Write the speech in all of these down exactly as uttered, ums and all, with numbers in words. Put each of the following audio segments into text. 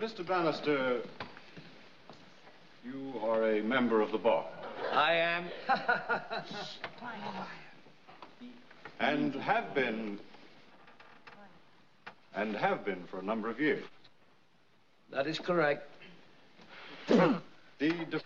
Mister Bannister, you are a member of the bar. I am. And have been... And have been for a number of years. That is correct. The, def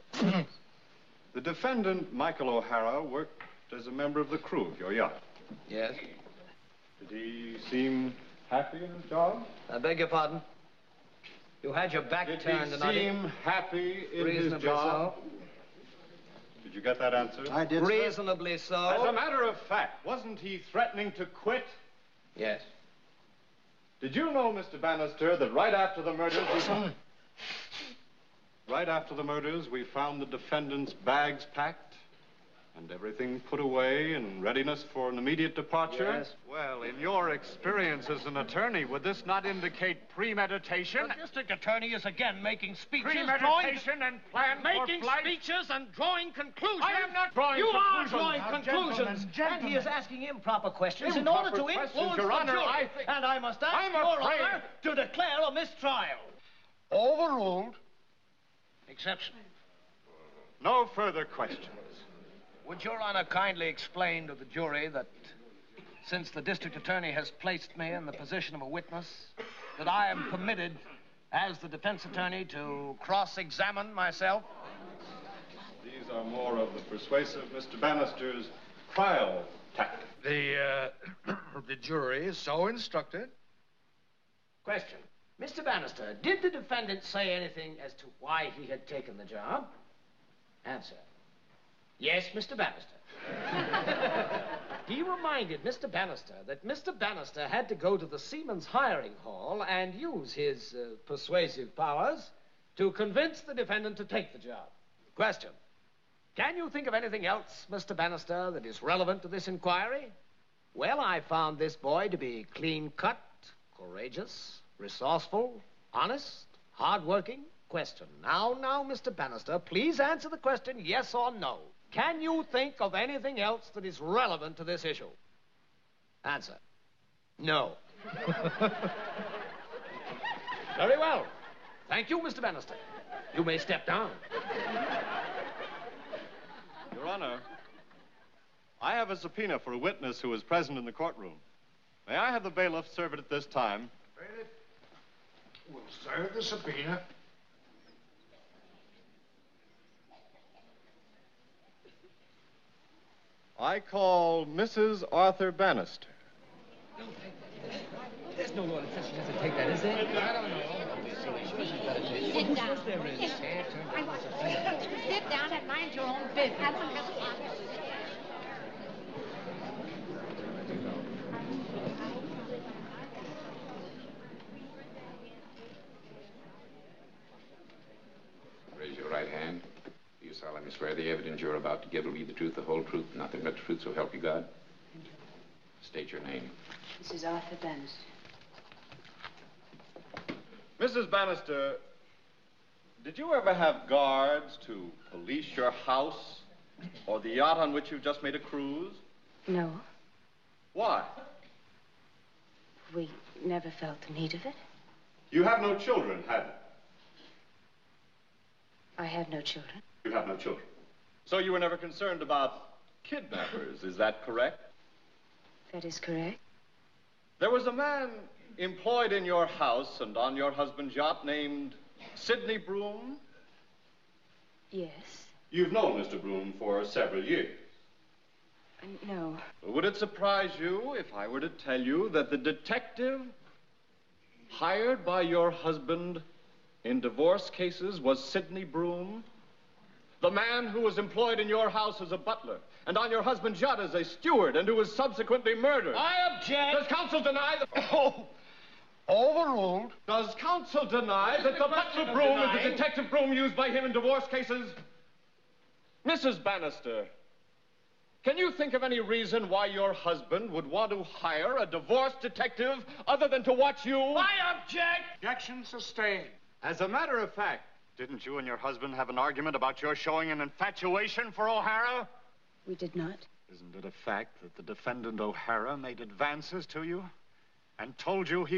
the defendant, Michael O'Hara, worked as a member of the crew of your yacht. Yes. Did he seem happy in his job? I beg your pardon? You had your back Did turned he and seem happy in Reasonably his job? so. Did you get that answer? I did, Reasonably sir. so. As a matter of fact, wasn't he threatening to quit? Yes. Did you know, Mister Bannister, that right after the murders, we... right after the murders, we found the defendant's bags packed and everything put away in readiness for an immediate departure? Yes. Well, in your experience as an attorney, would this not indicate premeditation? The district attorney is again making speeches, Premeditation drawing, and plan making for flight? speeches and drawing conclusions. I am not drawing you conclusions. are drawing Now, conclusions, gentlemen, gentlemen. and he is asking improper questions in Improper order to questions, influence Your the Honor, jury. I think- And I must ask I'm Your afraid- Honor to declare a mistrial. Overruled. Exception. No further questions. Would Your Honor kindly explain to the jury that since the district attorney has placed me in the position of a witness, that I am permitted, as the defense attorney, to cross-examine myself? These are more of the persuasive Mister Bannister's trial tactics. The, uh, the jury is so instructed. Question. Mister Bannister, did the defendant say anything as to why he had taken the job? Answer. Yes, Mister Bannister. He reminded Mister Bannister that Mister Bannister had to go to the Seamen's Hiring Hall and use his uh, persuasive powers to convince the defendant to take the job. Question. Can you think of anything else, Mister Bannister, that is relevant to this inquiry? Well, I found this boy to be clean-cut, courageous, resourceful, honest, hard-working. Question. Now, now, Mister Bannister, please answer the question yes or no. Can you think of anything else that is relevant to this issue? Answer. No. Very well. Thank you, Mister Bannister. You may step down. Your Honor, I have a subpoena for a witness who was present in the courtroom. May I have the bailiff serve it at this time? Bailiff will serve the subpoena. I call Missus Arthur Bannister. There's no law that says she doesn't take that, is there? I don't know. Sit down. There is. I want you. Sit down and mind your own business. I want to Raise your right hand. Do you solemnly swear the evidence you're about to give will be the truth, the whole truth, nothing but the truth, so help you God? State your name. Missus Arthur Bannister. Missus Bannister, did you ever have guards to police your house or the yacht on which you've just made a cruise? No, Why? we never felt the need of it. You have no children, have you? I have no children. You have no children. So you were never concerned about kidnappers, is that correct? That is correct. There was a man employed in your house and on your husband's yacht named Sidney Broom. Yes. You've known Mister Broom for several years. Uh, no. Would it surprise you if I were to tell you that the detective hired by your husband in divorce cases was Sidney Broom? The man who was employed in your house as a butler and on your husband's yacht as a steward and who was subsequently murdered. I object. Does counsel deny the... Oh, overruled. Does counsel deny that the question butler of broom is denying? the detective broom used by him in divorce cases? Missus Bannister, can you think of any reason why your husband would want to hire a divorce detective other than to watch you? I object. Objection sustained. As a matter of fact, didn't you and your husband have an argument about your showing an infatuation for O'Hara? We did not. Isn't it a fact that the defendant O'Hara made advances to you and told you he